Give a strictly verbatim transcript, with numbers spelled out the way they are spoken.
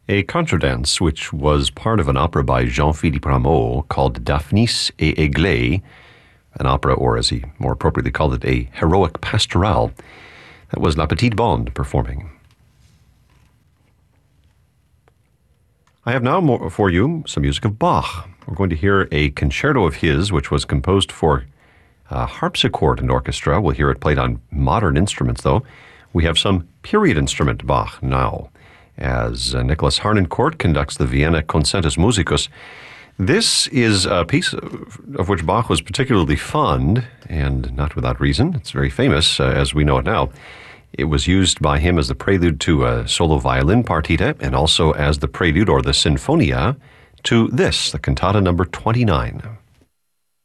a contradance which was part of an opera by Jean-Philippe Rameau called Daphnis et Aglaé, an opera, or as he more appropriately called it, a heroic pastoral. That was La Petite Bande performing. I have now more for you some music of Bach. We're going to hear a concerto of his, which was composed for uh, harpsichord and orchestra. We'll hear it played on modern instruments, though. We have some period instrument Bach now, as uh, Nicholas Harnoncourt conducts the Vienna Concertus Musicus. This is a piece of, of which Bach was particularly fond, and not without reason. It's very famous, uh, as we know it now. It was used by him as the prelude to a solo violin partita, and also as the prelude or the sinfonia to this, the cantata number twenty-nine.